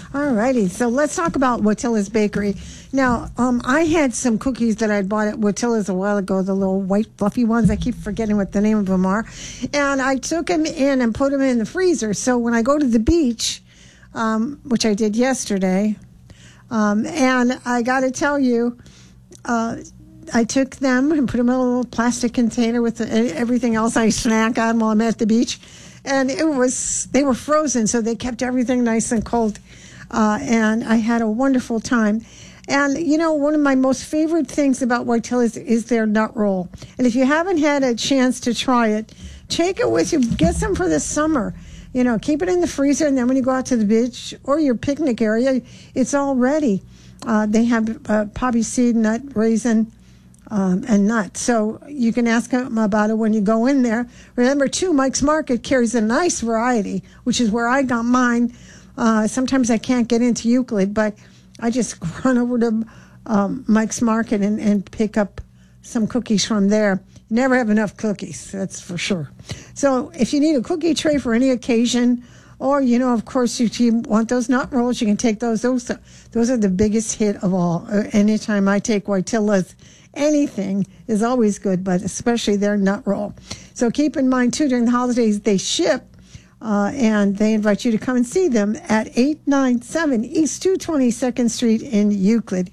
All righty. So let's talk about Watilla's Bakery. Now, I had some cookies that I'd bought at Watilla's a while ago, the little white fluffy ones. I keep forgetting what the name of them are. And I took them in and put them in the freezer. So when I go to the beach, which I did yesterday, and I got to tell you, I took them and put them in a little plastic container with everything else I snack on while I'm at the beach. And they were frozen, so they kept everything nice and cold. And I had a wonderful time. And, you know, one of my most favorite things about Watilla's is their nut roll. And if you haven't had a chance to try it, take it with you. Get some for the summer. You know, keep it in the freezer, and then when you go out to the beach or your picnic area, it's all ready. They have poppy seed, nut, raisin, and nuts. So you can ask them about it when you go in there. Remember, too, Mike's Market carries a nice variety, which is where I got mine. Sometimes I can't get into Euclid, but I just run over to Mike's Market and pick up some cookies from there. You never have enough cookies, that's for sure. So if you need a cookie tray for any occasion, or, you know, of course, if you want those nut rolls, you can take those. Those are the biggest hit of all. Anytime I take Watilla's, anything is always good, but especially their nut roll. So keep in mind, too, during the holidays, they ship. And they invite you to come and see them at 897 East 222nd Street in Euclid.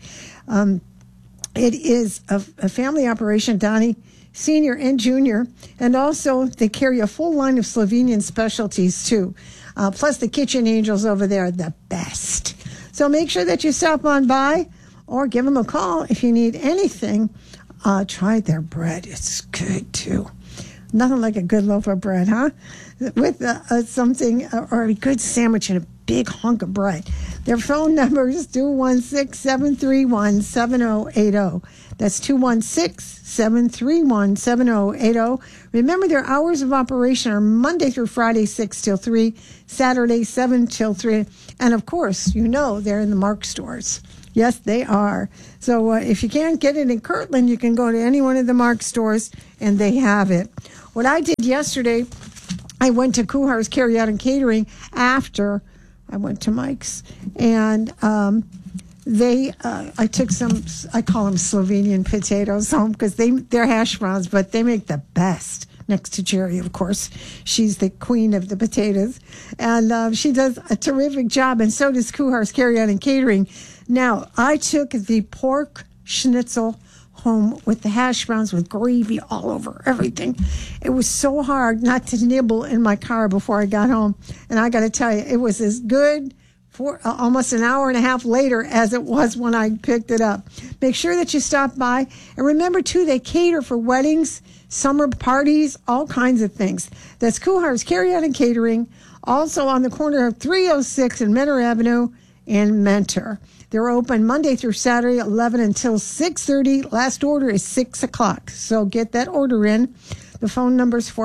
It is a family operation, Donnie, Senior and Junior. And also, they carry a full line of Slovenian specialties, too. Plus, the Kitchen Angels over there are the best. So make sure that you stop on by or give them a call if you need anything. Try their bread. It's good, too. Nothing like a good loaf of bread, huh? With something, or a good sandwich and a big hunk of bread. Their phone number is 216-731-7080. That's 216-731-7080. Remember, their hours of operation are Monday through Friday, 6 till 3, Saturday, 7 till 3. And, of course, you know they're in the Mark stores. Yes, they are. So if you can't get it in Kirtland, you can go to any one of the Mark stores, and they have it. What I did yesterday, I went to Kuhar's Carryout and Catering after I went to Mike's, and I took some, I call them Slovenian potatoes home because they're hash browns, but they make the best. Next to Jerry, of course. She's the queen of the potatoes, and she does a terrific job, and so does Kuhar's Carryout and Catering. Now, I took the pork schnitzel home with the hash browns with gravy all over everything. It was so hard not to nibble in my car before I got home. And I got to tell you, it was as good for almost an hour and a half later as it was when I picked it up. Make sure that you stop by. And remember, too, they cater for weddings, summer parties, all kinds of things. That's Kuhar's Carryout and Catering, also on the corner of 306 and Mentor Avenue in Mentor. They're open Monday through Saturday, 11 until 6:30. Last order is 6 o'clock. So get that order in. The phone number is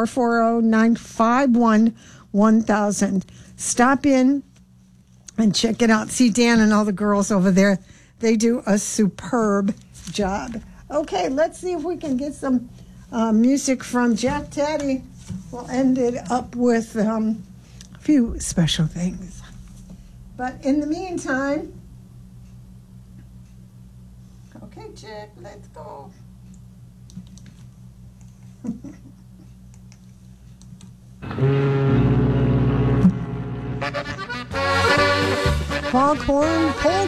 440-951-1000. Stop in and check it out. See Dan and all the girls over there. They do a superb job. Okay, let's see if we can get some music from Jack Taddy. We'll end it up with a few special things. But in the meantime... Okay, Chick, let's go. Foghorn Pole